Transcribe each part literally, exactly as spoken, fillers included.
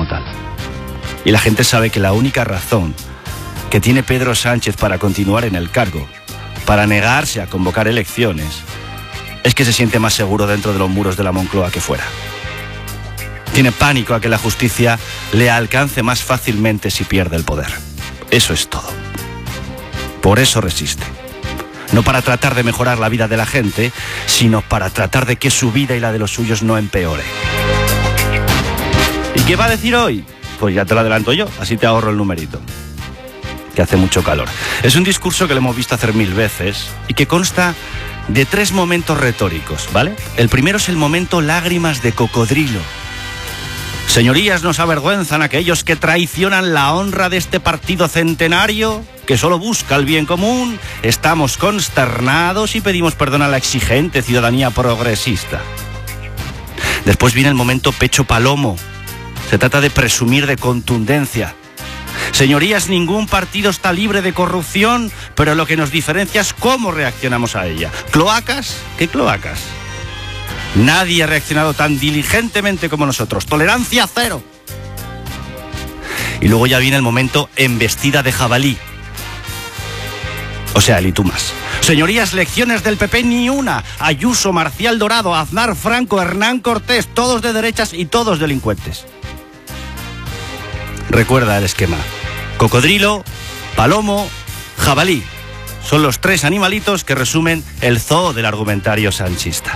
tal. Y la gente sabe que la única razón que tiene Pedro Sánchez para continuar en el cargo, para negarse a convocar elecciones, es que se siente más seguro dentro de los muros de la Moncloa que fuera. Tiene pánico a que la justicia le alcance más fácilmente si pierde el poder. Eso es todo. Por eso resiste. No para tratar de mejorar la vida de la gente, sino para tratar de que su vida y la de los suyos no empeore. ¿Y qué va a decir hoy? Pues ya te lo adelanto yo, así te ahorro el numerito. Que hace mucho calor. Es un discurso que lo hemos visto hacer mil veces y que consta de tres momentos retóricos, ¿vale? El primero es el momento lágrimas de cocodrilo. Señorías, nos avergüenzan aquellos que traicionan la honra de este partido centenario, que solo busca el bien común. Estamos consternados y pedimos perdón a la exigente ciudadanía progresista. Después viene el momento pecho palomo. Se trata de presumir de contundencia. Señorías, ningún partido está libre de corrupción, pero lo que nos diferencia es cómo reaccionamos a ella. ¿Cloacas? ¿Qué cloacas? Nadie ha reaccionado tan diligentemente como nosotros. Tolerancia cero. Y luego ya viene el momento embestida de jabalí. O sea, el y tú más. Señorías, lecciones del P P ni una. Ayuso, Marcial Dorado, Aznar Franco, Hernán Cortés, todos de derechas y todos delincuentes. Recuerda el esquema. Cocodrilo, palomo, jabalí. Son los tres animalitos que resumen el zoo del argumentario sanchista.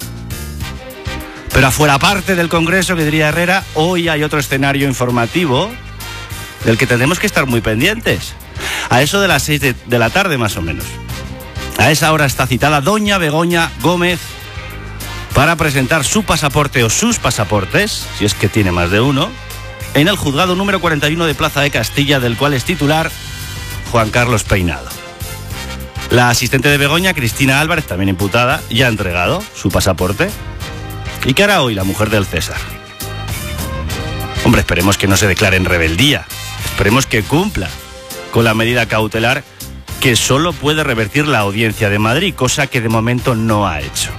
Pero afuera parte del Congreso, que diría Herrera, hoy hay otro escenario informativo del que tendremos que estar muy pendientes. A eso de las seis de, de la tarde más o menos. A esa hora está citada doña Begoña Gómez para presentar su pasaporte o sus pasaportes, si es que tiene más de uno, en el juzgado número cuarenta y uno de Plaza de Castilla, del cual es titular Juan Carlos Peinado. La asistente de Begoña, Cristina Álvarez, también imputada, ya ha entregado su pasaporte. ¿Y qué hará hoy la mujer del César? Hombre, esperemos que no se declare en rebeldía. Esperemos que cumpla con la medida cautelar que solo puede revertir la Audiencia de Madrid, cosa que de momento no ha hecho.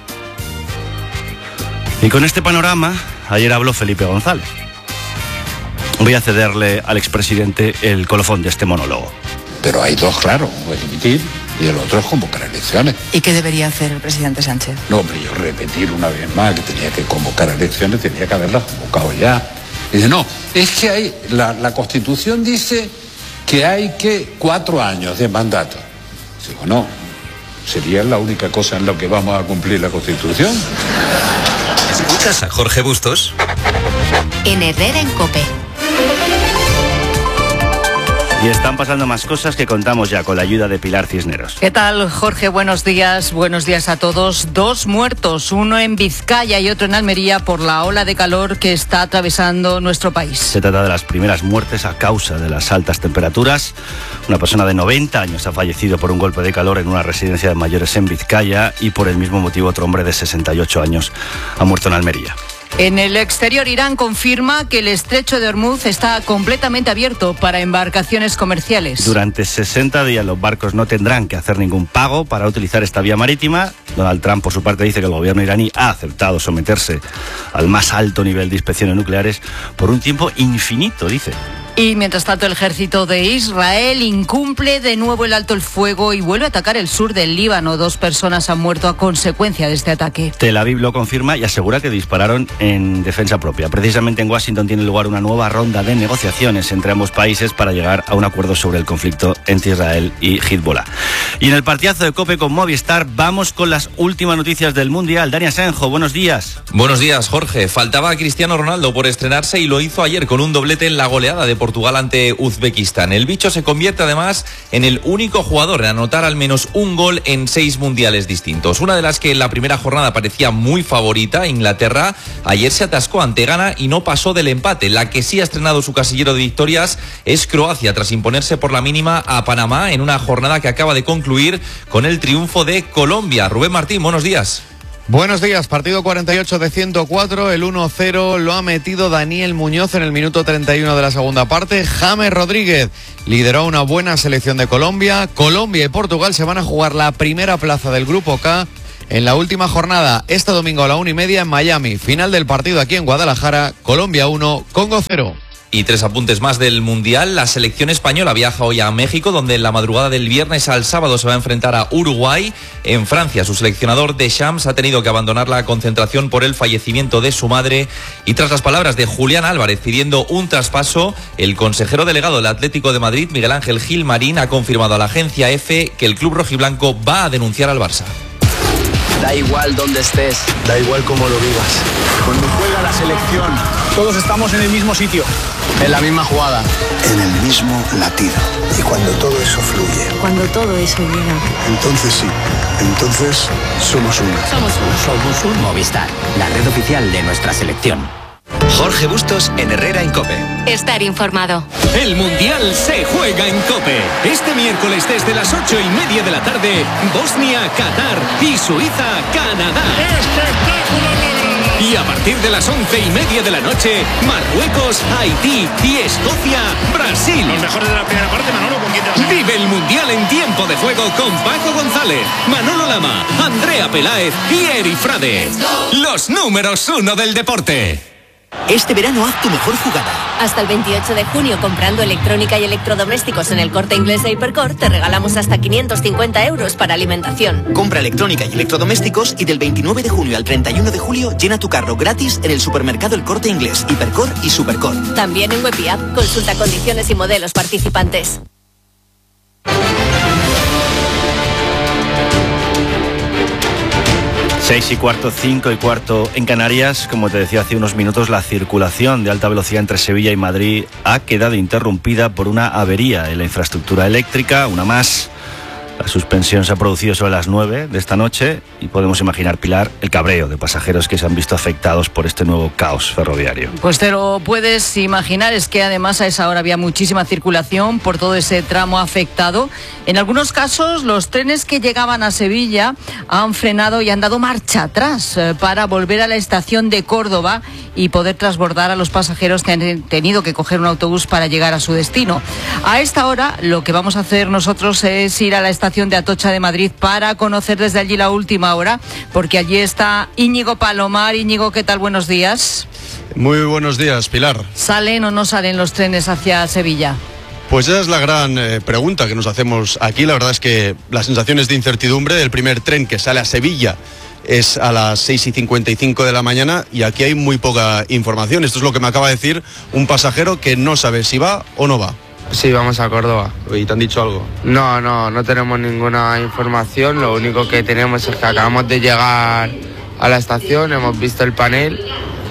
Y con este panorama, ayer habló Felipe González. Voy a cederle al expresidente el colofón de este monólogo. Pero hay dos, claro, uno es dimitir y el otro es convocar elecciones. ¿Y qué debería hacer el presidente Sánchez? No, hombre, yo repetir una vez más que tenía que convocar elecciones, tenía que haberlas convocado ya. Y dice, no, es que hay, la, la Constitución dice que hay que cuatro años de mandato. Digo, no, sería la única cosa en la que vamos a cumplir la Constitución. ¿Escuchas a Jorge Bustos? En Herrera en COPE. Y están pasando más cosas que contamos ya con la ayuda de Pilar Cisneros. ¿Qué tal, Jorge? Buenos días, buenos días a todos. Dos muertos, uno en Vizcaya y otro en Almería por la ola de calor que está atravesando nuestro país. Se trata de las primeras muertes a causa de las altas temperaturas. Una persona de noventa años ha fallecido por un golpe de calor en una residencia de mayores en Vizcaya y por el mismo motivo otro hombre de sesenta y ocho años ha muerto en Almería. En el exterior, Irán confirma que el estrecho de Hormuz está completamente abierto para embarcaciones comerciales. Durante sesenta días los barcos no tendrán que hacer ningún pago para utilizar esta vía marítima. Donald Trump, por su parte, dice que el gobierno iraní ha aceptado someterse al más alto nivel de inspecciones nucleares por un tiempo infinito, dice. Y mientras tanto, el ejército de Israel incumple de nuevo el alto el fuego y vuelve a atacar el sur del Líbano. Dos personas han muerto a consecuencia de este ataque. Tel Aviv lo confirma y asegura que dispararon en defensa propia. Precisamente en Washington tiene lugar una nueva ronda de negociaciones entre ambos países para llegar a un acuerdo sobre el conflicto entre Israel y Hezbollah. Y en el partidazo de COPE con Movistar vamos con las últimas noticias del Mundial. Dani Asenjo, buenos días. Buenos días, Jorge. Faltaba a Cristiano Ronaldo por estrenarse y lo hizo ayer con un doblete en la goleada de Portugal. Portugal ante Uzbekistán. El bicho se convierte además en el único jugador en anotar al menos un gol en seis mundiales distintos. Una de las que en la primera jornada parecía muy favorita, Inglaterra, ayer se atascó ante Ghana y no pasó del empate. La que sí ha estrenado su casillero de victorias es Croacia, tras imponerse por la mínima a Panamá en una jornada que acaba de concluir con el triunfo de Colombia. Rubén Martín, buenos días. Buenos días, partido cuarenta y ocho de ciento cuatro, el uno cero lo ha metido Daniel Muñoz en el minuto treinta y uno de la segunda parte. James Rodríguez lideró una buena selección de Colombia. Colombia y Portugal se van a jugar la primera plaza del Grupo K En la última jornada, este domingo a la una y media en Miami, final del partido aquí en Guadalajara, Colombia uno, Congo cero. Y tres apuntes más del Mundial. La selección española viaja hoy a México, donde en la madrugada del viernes al sábado se va a enfrentar a Uruguay. En Francia, su seleccionador Deschamps ha tenido que abandonar la concentración por el fallecimiento de su madre. Y tras las palabras de Julián Álvarez pidiendo un traspaso, el consejero delegado del Atlético de Madrid, Miguel Ángel Gilmarín, ha confirmado a la agencia EFE que el club rojiblanco va a denunciar al Barça. Da igual dónde estés, da igual cómo lo vivas. Cuando juega la selección, todos estamos en el mismo sitio, en la misma jugada, en el mismo latido. Y cuando todo eso fluye, cuando todo eso llega, entonces sí, entonces somos uno. Somos uno. Somos un Movistar, la red oficial de nuestra selección. Jorge Bustos en Herrera en COPE. Estar informado. El Mundial se juega en COPE. Este miércoles desde las ocho y media de la tarde, Bosnia, Qatar y Suiza, Canadá. ¡Espectáculo! Y a partir de las once y media de la noche, Marruecos, Haití y Escocia, Brasil. Los mejores de la primera parte, Manolo, ¿con quién te vas? Vive el Mundial en tiempo de juego con Paco González, Manolo Lama, Andrea Peláez y Eri Frade. Los números uno del deporte. Este verano haz tu mejor jugada. Hasta el veintiocho de junio, comprando electrónica y electrodomésticos en el Corte Inglés de Hipercor, te regalamos hasta quinientos cincuenta euros para alimentación. Compra electrónica y electrodomésticos y del veintinueve de junio al treinta y uno de julio llena tu carro gratis en el supermercado El Corte Inglés, Hipercor y Supercor. También en web y app. Consulta condiciones y modelos participantes. Seis y cuarto, cinco y cuarto en Canarias. Como te decía hace unos minutos, la circulación de alta velocidad entre Sevilla y Madrid ha quedado interrumpida por una avería en la infraestructura eléctrica, una más. La suspensión se ha producido sobre las nueve de esta noche y podemos imaginar, Pilar, el cabreo de pasajeros que se han visto afectados por este nuevo caos ferroviario. Pues te lo puedes imaginar, es que además a esa hora había muchísima circulación por todo ese tramo afectado. En algunos casos, los trenes que llegaban a Sevilla han frenado y han dado marcha atrás eh, para volver a la estación de Córdoba y poder transbordar a los pasajeros que han tenido que coger un autobús para llegar a su destino. A esta hora, lo que vamos a hacer nosotros es ir a la estación de Atocha de Madrid para conocer desde allí la última hora, porque allí está Íñigo Palomar. Íñigo, ¿qué tal? Buenos días. Muy buenos días, Pilar. ¿Salen o no salen los trenes hacia Sevilla? Pues esa es la gran eh, pregunta que nos hacemos aquí. La verdad es que las sensaciones de incertidumbre del primer tren que sale a Sevilla es a las seis y cincuenta y cinco de la mañana y aquí hay muy poca información. Esto es lo que me acaba de decir un pasajero que no sabe si va o no va. Sí, vamos a Córdoba. ¿Y te han dicho algo? No, no, no tenemos ninguna información. Lo único que tenemos es que acabamos de llegar a la estación, hemos visto el panel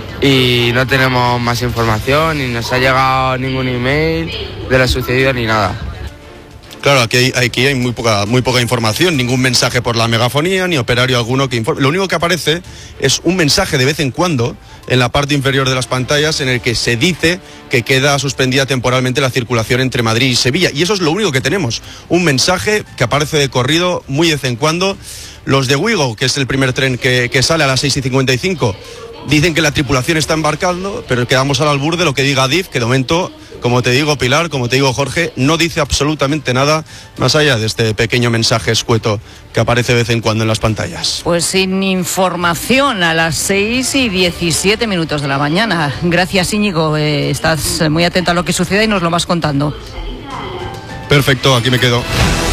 y no tenemos más información, ni nos ha llegado ningún email de lo sucedido ni nada. Claro, aquí hay, aquí hay muy poca, muy poca información, ningún mensaje por la megafonía, ni operario alguno que informe. Lo único que aparece es un mensaje de vez en cuando en la parte inferior de las pantallas en el que se dice que queda suspendida temporalmente la circulación entre Madrid y Sevilla. Y eso es lo único que tenemos, un mensaje que aparece de corrido muy de vez en cuando. Los de Wigo, que es el primer tren que, que sale a las seis y cincuenta y cinco, dicen que la tripulación está embarcando, pero quedamos al albur de lo que diga Adif, que de momento, como te digo, Pilar, como te digo, Jorge, no dice absolutamente nada más allá de este pequeño mensaje escueto que aparece de vez en cuando en las pantallas. Pues sin información a las seis y diecisiete minutos de la mañana. Gracias, Íñigo. Eh, estás muy atento a lo que sucede y nos lo vas contando. Perfecto, aquí me quedo.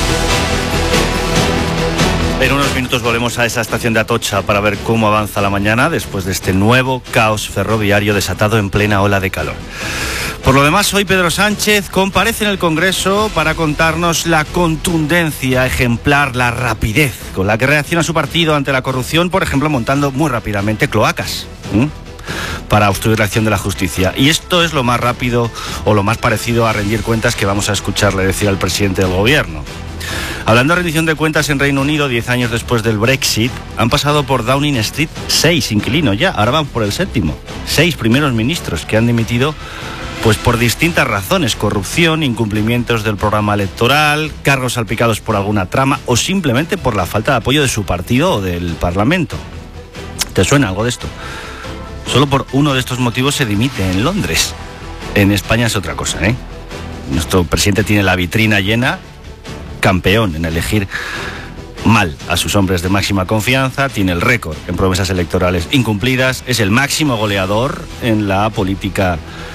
En unos minutos volvemos a esa estación de Atocha para ver cómo avanza la mañana después de este nuevo caos ferroviario desatado en plena ola de calor. Por lo demás, hoy Pedro Sánchez comparece en el Congreso para contarnos la contundencia ejemplar, la rapidez con la que reacciona su partido ante la corrupción, por ejemplo, montando muy rápidamente cloacas ¿Mm? para obstruir la acción de la justicia. Y esto es lo más rápido o lo más parecido a rendir cuentas que vamos a escucharle decir al presidente del gobierno. Hablando de rendición de cuentas en Reino Unido, diez años después del Brexit, han pasado por Downing Street seis inquilinos ya, ahora van por el séptimo. Seis primeros ministros que han dimitido pues por distintas razones: corrupción, incumplimientos del programa electoral, cargos salpicados por alguna trama o simplemente por la falta de apoyo de su partido o del Parlamento. ¿Te suena algo de esto? Solo por uno de estos motivos se dimite en Londres. En España es otra cosa, ¿eh? Nuestro presidente tiene la vitrina llena, campeón en elegir mal a sus hombres de máxima confianza, tiene el récord en promesas electorales incumplidas, es el máximo goleador en la política